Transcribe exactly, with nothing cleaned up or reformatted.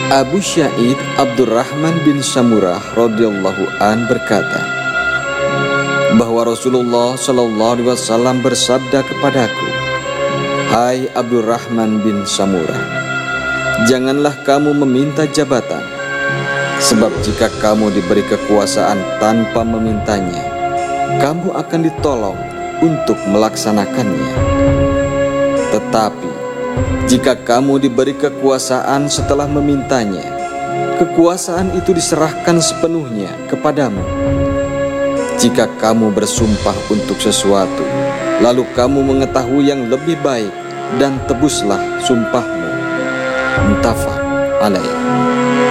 Abu Syaid Abdurrahman bin Samurah radhiyallahu an berkata bahwa Rasulullah shallallahu alaihi wasallam bersabda kepadaku, "Hai Abdurrahman bin Samurah, janganlah kamu meminta jabatan, sebab jika kamu diberi kekuasaan tanpa memintanya, kamu akan ditolong untuk melaksanakannya. Tetapi jika kamu diberi kekuasaan setelah memintanya, kekuasaan itu diserahkan sepenuhnya kepadamu. Jika kamu bersumpah untuk sesuatu, lalu kamu mengetahui yang lebih baik, dan tebuslah sumpahmu." Muttafaq alaih.